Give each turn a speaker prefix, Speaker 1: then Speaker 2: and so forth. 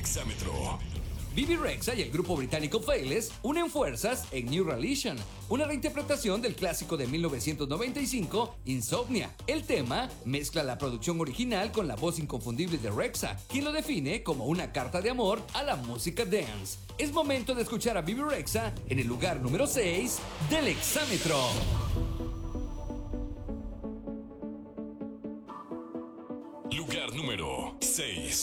Speaker 1: Exámetro.
Speaker 2: Bebe Rexha y el grupo británico Faithless unen fuerzas en New Religion, una reinterpretación del clásico de 1995, Insomnia. El tema mezcla la producción original con la voz inconfundible de Rexha, quien lo define como una carta de amor a la música dance. Es momento de escuchar a Bebe Rexha en el lugar número 6 del Exámetro.
Speaker 1: Lugar número 6.